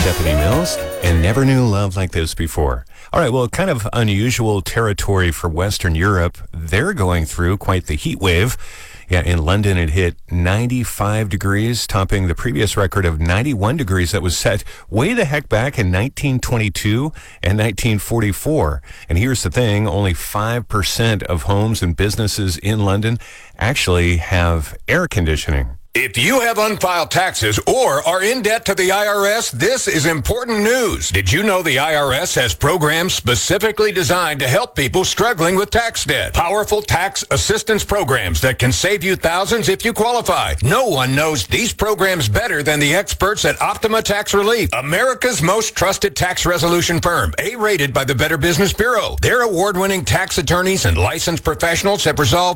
Stephanie Mills, and never knew love like this before. All right, well, kind of unusual territory for Western Europe. They're going through quite the heat wave. Yeah, in London, it hit 95 degrees, topping the previous record of 91 degrees that was set way the heck back in 1922 and 1944. And here's the thing, only 5% of homes and businesses in London actually have air conditioning. If you have unfiled taxes or are in debt to the IRS, this is important news. Did you know the IRS has programs specifically designed to help people struggling with tax debt? Powerful tax assistance programs that can save you thousands if you qualify. No one knows these programs better than the experts at Optima Tax Relief, America's most trusted tax resolution firm, A-rated by the Better Business Bureau. Their award-winning tax attorneys and licensed professionals have resolved